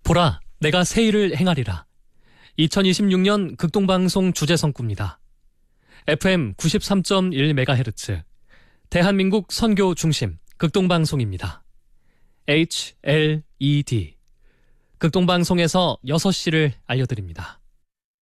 보라, 내가 새 일을 행하리라. 2026년 극동방송 주제성구입니다. FM 93.1MHz, 대한민국 선교 중심 극동방송입니다. HLED, 극동방송에서 6시를 알려드립니다.